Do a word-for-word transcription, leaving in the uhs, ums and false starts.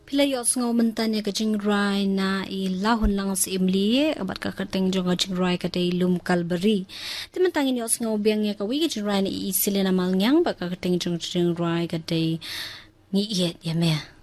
Pila yos ngau mentanya ke jingrai na i lahun lang si imli abat ka kateng jong jingrai ka dei lum kalberi. Tementang ini yos ngau biangnya ka wi ke jingrai na i silena malnyang ba ka kateng jong jingrai ka dei ngi iet ya me.